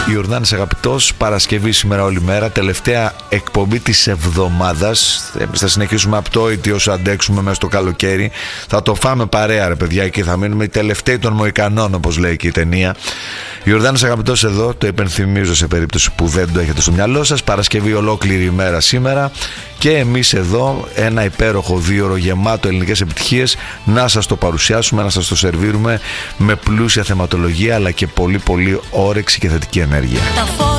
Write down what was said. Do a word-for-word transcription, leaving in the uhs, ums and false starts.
Ιορδάνης αγαπητός, Παρασκευή σήμερα όλη μέρα, τελευταία εκπομπή της εβδομάδας. Εμείς θα συνεχίσουμε απτόητοι όσο αντέξουμε μέσα στο καλοκαίρι. Θα το φάμε παρέα, ρε παιδιά, και θα μείνουμε οι τελευταίοι των Μοϊκανών, όπως λέει και η ταινία. Ιορδάνης αγαπητός εδώ, το υπενθυμίζω σε περίπτωση που δεν το έχετε στο μυαλό σας. Παρασκευή ολόκληρη ημέρα σήμερα. Και εμείς εδώ ένα υπέροχο δίωρο γεμάτο ελληνικές επιτυχίες να σας το παρουσιάσουμε, να σας το σερβίρουμε με πλούσια θεματολογία αλλά και πολύ πολύ όρεξη και θετική ενέργεια.